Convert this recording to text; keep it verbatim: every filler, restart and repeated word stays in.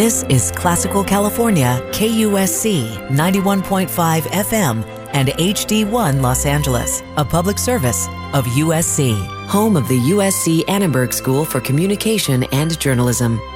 This is Classical California, K U S C ninety-one point five F M and H D one Los Angeles, a public service of U S C, home of the U S C Annenberg School for Communication and Journalism.